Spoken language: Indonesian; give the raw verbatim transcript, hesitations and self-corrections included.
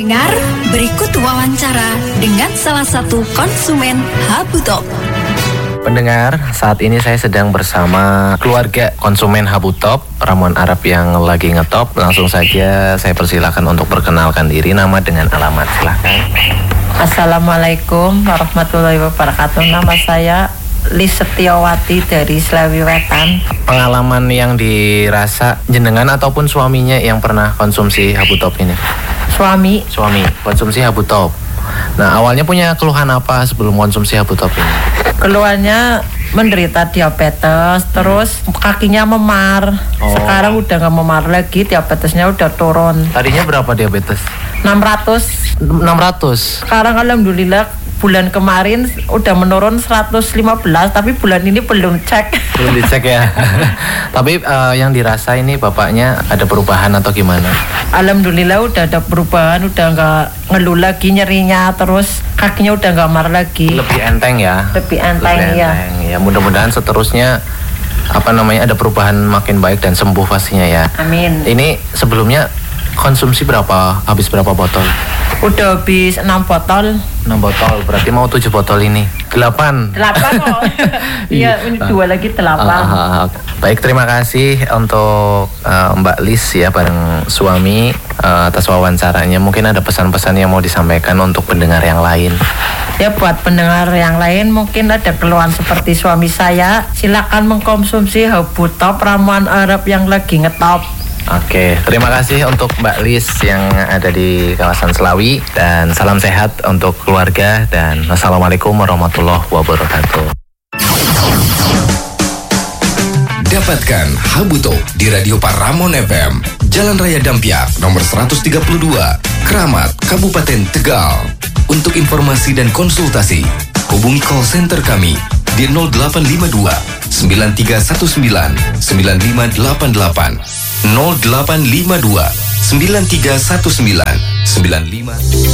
Pendengar, berikut wawancara dengan salah satu konsumen Habutop. Pendengar, saat ini saya sedang bersama keluarga konsumen Habutop, ramuan Arab yang lagi ngetop. Langsung saja saya persilakan untuk perkenalkan diri, nama dengan alamat. Silahkan. Assalamualaikum warahmatullahi wabarakatuh. Nama saya Lis Setiawati dari Slawi Wetan. Pengalaman yang dirasa jenengan ataupun suaminya yang pernah konsumsi Habutop ini? Suami. Suami, konsumsi Habutop. Nah, awalnya punya keluhan apa sebelum konsumsi Habutop ini? Keluarnya menderita diabetes, terus kakinya memar. Oh. Sekarang udah gak memar lagi, diabetesnya udah turun. Tadinya berapa diabetes? enam ratus. enam ratus. Sekarang alhamdulillah bulan kemarin udah menurun seratus lima belas, tapi bulan ini belum cek. Belum dicek ya. Tapi uh, yang dirasa ini bapaknya ada perubahan atau gimana? Alhamdulillah udah ada perubahan, udah nggak ngeluh lagi nyerinya, terus kakinya udah nggak mar lagi. Lebih enteng ya. Lebih enteng, Lebih ya. enteng. Ya mudah-mudahan seterusnya apa namanya ada perubahan makin baik dan sembuh pastinya ya. Amin. Ini sebelumnya konsumsi berapa? Habis berapa botol? Udah habis enam botol. enam botol, berarti mau tujuh botol ini. delapan. delapan kok. Iya, ini dua lagi delapan. Uh, uh, baik, terima kasih untuk uh, Mbak Lis ya bareng suami uh, atas wawancaranya. Mungkin ada pesan-pesan yang mau disampaikan untuk pendengar yang lain. Ya, buat pendengar yang lain mungkin ada keluhan seperti suami saya, silakan mengkonsumsi Habutop, ramuan Arab yang lagi ngetop. Oke, terima kasih untuk Mbak Lis yang ada di kawasan Slawi, dan salam sehat untuk keluarga, dan wassalamualaikum warahmatullahi wabarakatuh. Dapatkan Habutop di Radio Paramon F M, Jalan Raya Dampiak, nomor seratus tiga puluh dua, Kramat, Kabupaten Tegal. Untuk informasi dan konsultasi, hubungi call center kami di nol delapan lima dua sembilan tiga satu sembilan sembilan lima delapan delapan nol delapan lima dua sembilan tiga satu sembilan sembilan lima